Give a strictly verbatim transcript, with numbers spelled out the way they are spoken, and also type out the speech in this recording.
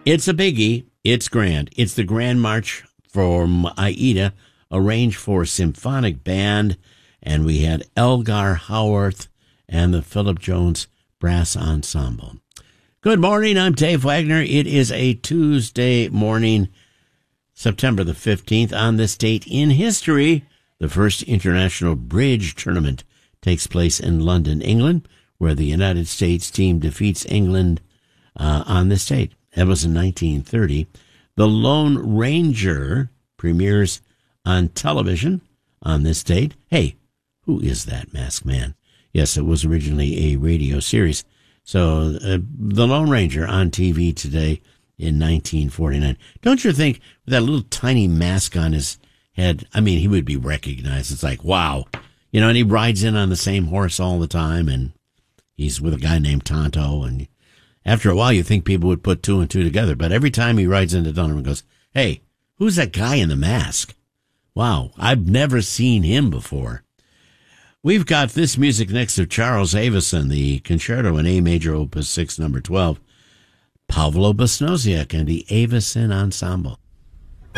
It's a biggie. It's grand. It's the Grand March from Aida, arranged for symphonic band, and we had Elgar Howarth and the Philip Jones Brass Ensemble. Good morning, I'm Dave Wagner. It is a Tuesday morning, September the fifteenth. On this date in history, the first international bridge tournament takes place in London, England, where the United States team defeats England uh, on this date. That was in nineteen thirty. The Lone Ranger premieres on television on this date. Hey, who is that masked man? Yes, it was originally a radio series. So, uh, The Lone Ranger on T V today in nineteen forty-nine. Don't you think with that little tiny mask on his head, I mean, he would be recognized. It's like, wow. You know, and he rides in on the same horse all the time, and he's with a guy named Tonto, and after a while you think people would put two and two together, but every time he rides into tournament goes, hey, who's that guy in the mask? Wow, I've never seen him before. We've got this music next to Charles Avison, the Concerto in A Major, Opus six, number twelve, Pavlo Basnosiak and the Avison Ensemble.